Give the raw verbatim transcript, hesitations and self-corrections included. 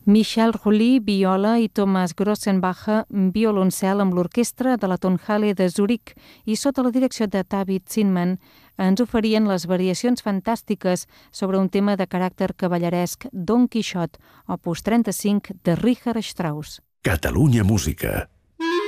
Michel Rouly, viola, i Thomas Grossenbacher, violoncel, amb l'orquestra de la Tonhalle de Zuric i sota la direcció de David Zinman, ens oferien les variacions fantàstiques sobre un tema de caràcter cavalleresc, Don Quixot, opus trenta-cinc de Richard Strauss. Catalunya Música.